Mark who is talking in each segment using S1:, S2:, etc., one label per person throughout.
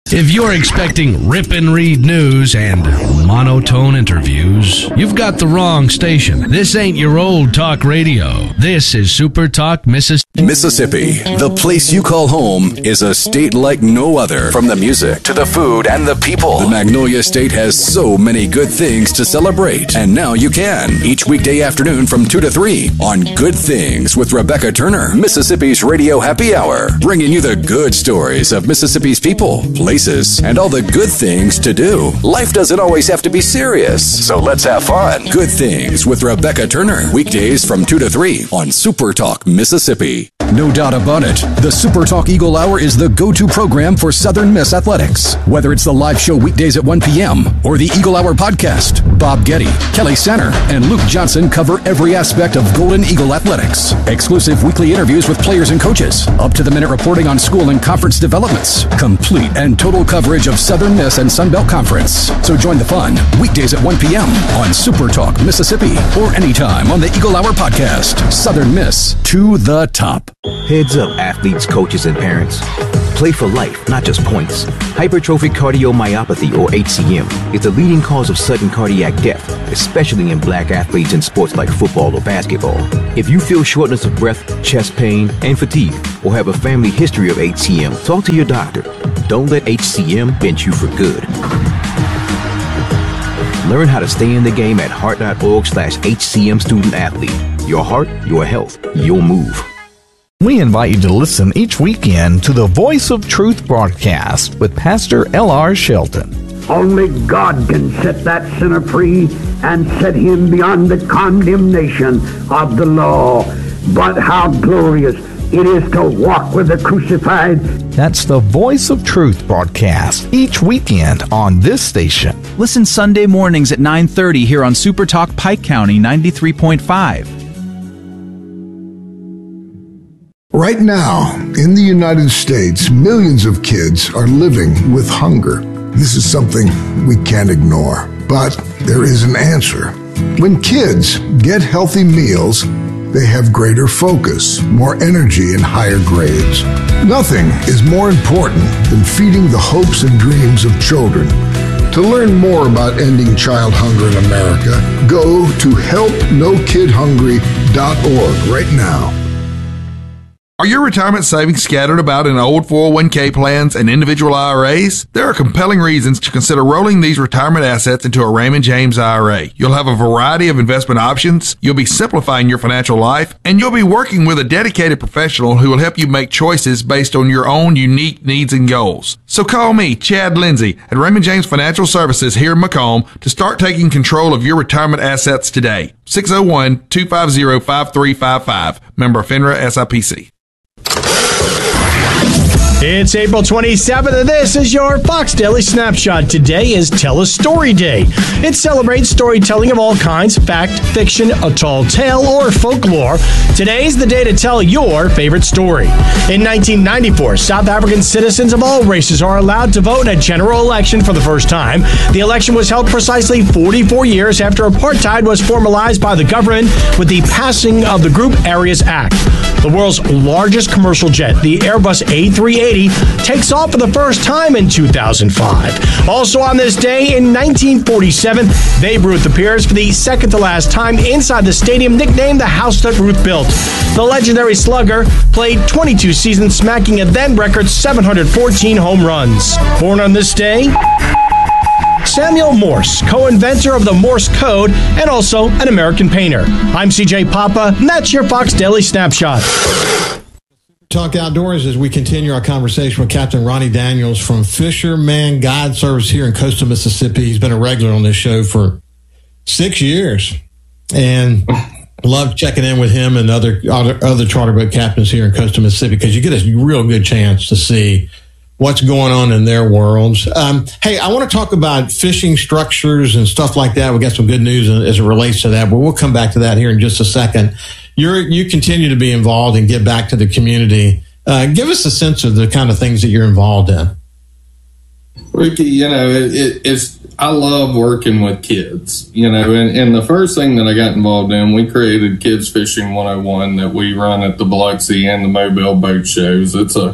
S1: If you're expecting rip-and-read news and monotone interviews, you've got the wrong station. This ain't your old talk radio. This is Super Talk Mississippi.
S2: Mississippi, the place you call home, is a state like no other. From the music to the food and the people, the Magnolia State has so many good things to celebrate. And now you can, each weekday afternoon from 2 to 3 on Good Things with Rebecca Turner, Mississippi's Radio Happy Hour, bringing you the good stories of Mississippi's people, places, and all the good things to do. Life doesn't always have to be serious, so let's have fun. Good Things with Rebecca Turner, weekdays from 2 to 3 on Super Talk Mississippi. No doubt about it, the Super Talk Eagle Hour is the go-to program for Southern Miss athletics. Whether it's the live show weekdays at 1 p.m. or the Eagle Hour podcast, Bob Getty, Kelly Sanner, and Luke Johnson cover every aspect of Golden Eagle athletics. Exclusive weekly interviews with players and coaches, up-to-the-minute reporting on school and conference developments, complete and total coverage of Southern Miss and Sun Belt Conference. So join the fun weekdays at 1 p.m. on Super Talk Mississippi or anytime on the Eagle Hour podcast. Southern Miss to the top.
S3: Heads up, athletes, coaches, and parents. Play for life, not just points. Hypertrophic cardiomyopathy, or HCM, is the leading cause of sudden cardiac death, especially in black athletes in sports like football or basketball. If you feel shortness of breath, chest pain, and fatigue, or have a family history of HCM, talk to your doctor. Don't let HCM bend you for good. Learn how to stay in the game at heart.org/HCM student athlete. Your heart, your health, your move.
S4: We invite you to listen each weekend to the Voice of Truth broadcast with Pastor L.R. Shelton.
S5: Only God can set that sinner free and set him beyond the condemnation of the law. But how glorious it is to walk with the crucified.
S4: That's the Voice of Truth broadcast each weekend on this station.
S6: Listen Sunday mornings at 9:30 here on Super Talk Pike County 93.5.
S7: Right now, in the United States, millions of kids are living with hunger. This is something we can't ignore, but there is an answer. When kids get healthy meals, they have greater focus, more energy, and higher grades. Nothing is more important than feeding the hopes and dreams of children. To learn more about ending child hunger in America, go to helpnokidhungry.org right now.
S8: Are your retirement savings scattered about in old 401k plans and individual IRAs? There are compelling reasons to consider rolling these retirement assets into a Raymond James IRA. You'll have a variety of investment options, you'll be simplifying your financial life, and you'll be working with a dedicated professional who will help you make choices based on your own unique needs and goals. So call me, Chad Lindsay, at Raymond James Financial Services here in Macomb to start taking control of your retirement assets today. 601-250-5355. Member FINRA SIPC.
S9: It's April 27th, and this is your Fox Daily Snapshot. Today is Tell a Story Day. It celebrates storytelling of all kinds, fact, fiction, a tall tale, or folklore. Today's the day to tell your favorite story. In 1994, South African citizens of all races are allowed to vote in a general election for the first time. The election was held precisely 44 years after apartheid was formalized by the government with the passing of the Group Areas Act. The world's largest commercial jet, the Airbus A380, takes off for the first time in 2005. Also on this day, in 1947, Babe Ruth appears for the second to last time inside the stadium nicknamed the house that Ruth built. The legendary slugger played 22 seasons, smacking a then-record 714 home runs. Born on this day, Samuel Morse, co-inventor of the Morse Code and also an American painter. I'm CJ Papa, and that's your Fox Daily Snapshot.
S10: Talk Outdoors as we continue our conversation with Captain Ronnie Daniels from Fisherman Guide Service here in coastal Mississippi. He's been a regular on this show for 6 years, and love checking in with him and other charter boat captains here in coastal Mississippi because you get a real good chance to see what's going on in their worlds. Hey, I want to talk about fishing structures and stuff like that. We got some good news as it relates to that, but we'll come back to that here in just a second. You continue to be involved and give back to the community. Give us a sense of the kind of things that you're involved in.
S11: Ricky, I love working with kids, and the first thing that I got involved in, we created Kids Fishing 101 that we run at the Biloxi and the Mobile boat shows. It's a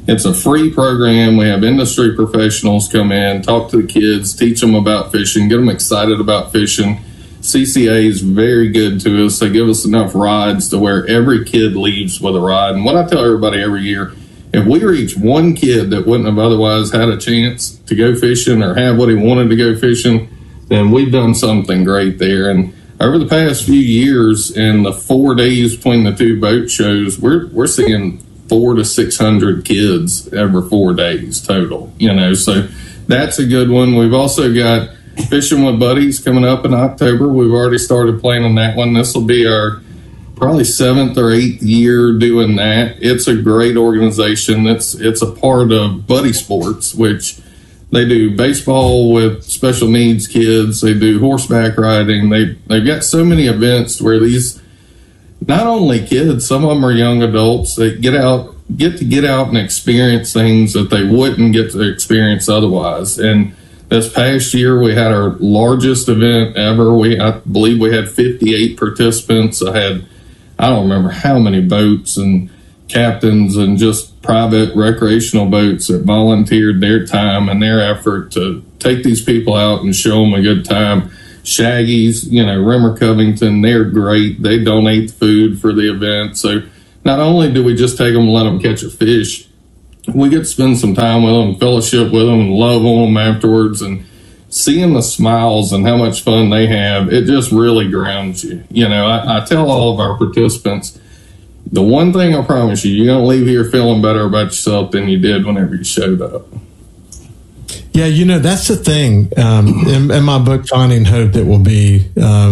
S11: It's a free program. We have industry professionals come in, talk to the kids, teach them about fishing, get them excited about fishing. CCA is very good to us. They give us enough rods to where every kid leaves with a rod. And what I tell everybody every year, if we reach one kid that wouldn't have otherwise had a chance to go fishing or have what he wanted to go fishing, then we've done something great there. And over the past few years, in the 4 days between the two boat shows, we're seeing 400 to 600 kids every 4 days total. So that's a good one. We've also got Fishing with Buddies coming up in October. We've already started planning that one. This will be our probably 7th or 8th year doing that. It's a great organization. It's a part of Buddy Sports, which they do baseball with special needs kids. They do horseback riding. They've got so many events where these, not only kids, some of them are young adults that get to get out and experience things that they wouldn't get to experience otherwise. And this past year, we had our largest event ever. I believe we had 58 participants. I don't remember how many boats and captains and just private recreational boats that volunteered their time and their effort to take these people out and show them a good time. Shaggy's, Rimmer Covington, they're great. They donate food for the event. So not only do we just take them and let them catch a fish, we get to spend some time with them, fellowship with them, and love on them afterwards, and seeing the smiles and how much fun they have, it just really grounds you. I tell all of our participants, the one thing I promise you, you're going to leave here feeling better about yourself than you did whenever you showed up.
S10: Yeah, that's the thing. In my book, Finding Hope, that will be,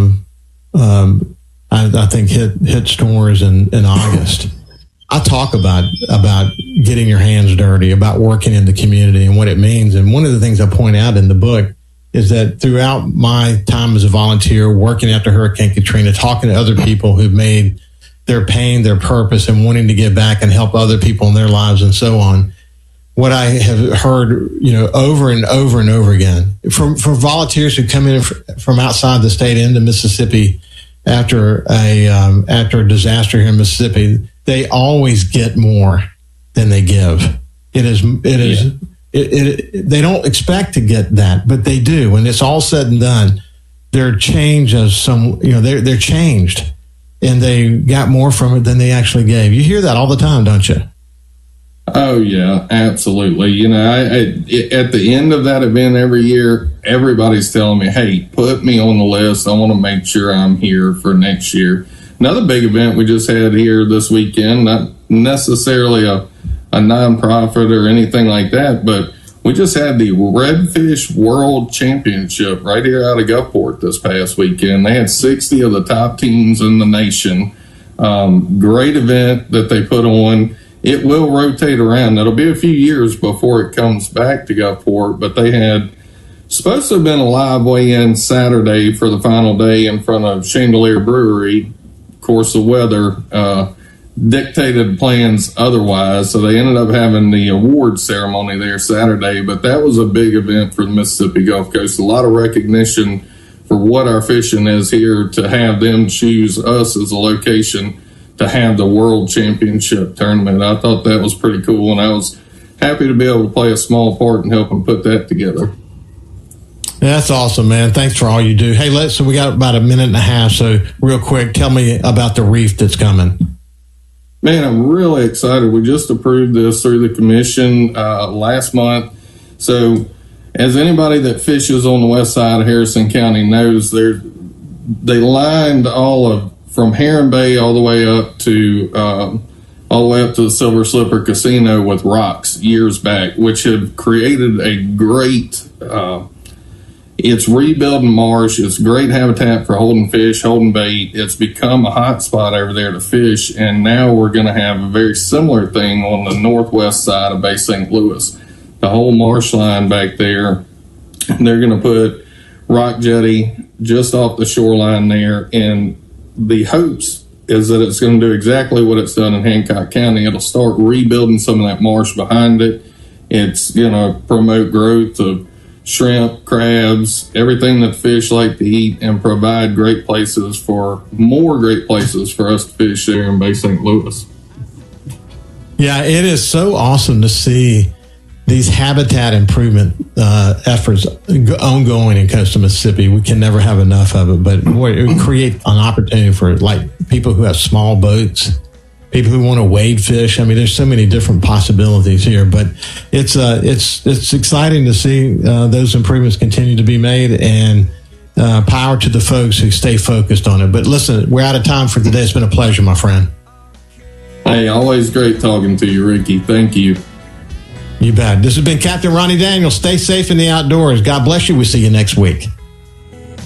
S10: I think, hit stores in August. I talk about getting your hands dirty, about working in the community and what it means. And one of the things I point out in the book is that throughout my time as a volunteer, working after Hurricane Katrina, talking to other people who've made their pain their purpose and wanting to give back and help other people in their lives and so on, what I have heard, over and over and over again from volunteers who come in from outside the state into Mississippi after a disaster here in Mississippi, they always get more than they give. They don't expect to get that, but they do. When it's all said and done, they're changed they're changed, and they got more from it than they actually gave. You hear that all the time, don't you?
S11: Oh yeah, absolutely. At the end of that event every year, everybody's telling me, "Hey, put me on the list. I want to make sure I'm here for next year." Another big event we just had here this weekend, not necessarily a nonprofit or anything like that, but we just had the Redfish World Championship right here out of Gulfport this past weekend. They had 60 of the top teams in the nation. Great event that they put on. It will rotate around. It'll be a few years before it comes back to Gulfport, but they had supposed to have been a live weigh-in Saturday for the final day in front of Chandelier Brewery. Of course, the weather dictated plans otherwise, so they ended up having the award ceremony there Saturday, but that was a big event for the Mississippi Gulf Coast. A lot of recognition for what our fishing is here, to have them choose us as a location to have the World Championship tournament. I thought that was pretty cool, and I was happy to be able to play a small part in helping put that together.
S10: That's awesome, man. Thanks for all you do. Hey, so we got about a minute and a half, so real quick, tell me about the reef that's coming.
S11: Man, I'm really excited. We just approved this through the commission last month. So as anybody that fishes on the west side of Harrison County knows, they lined from Heron Bay all the way up to the Silver Slipper Casino with rocks years back, which have created a great it's rebuilding marsh. It's great habitat for holding fish, holding bait. It's become a hot spot over there to fish, and now we're going to have a very similar thing on the northwest side of Bay St. Louis. The whole marsh line back there, they're going to put rock jetty just off the shoreline there, and the hopes is that it's going to do exactly what it's done in Hancock County. It'll start rebuilding some of that marsh behind it. It's going to promote growth of shrimp, crabs, everything that fish like to eat, and provide more great places for us to fish there in Bay St. Louis.
S10: Yeah, it is so awesome to see these habitat improvement efforts ongoing in coastal Mississippi. We can never have enough of it, but it would create an opportunity for like people who have small boats, people who want to wade fish. I mean, there's so many different possibilities here, but it's exciting to see those improvements continue to be made, and power to the folks who stay focused on it. But listen, we're out of time for today. It's been a pleasure, my friend.
S11: Hey, always great talking to you, Ricky. Thank you.
S10: You bet. This has been Captain Ronnie Daniels. Stay safe in the outdoors. God bless you. We'll see you next week.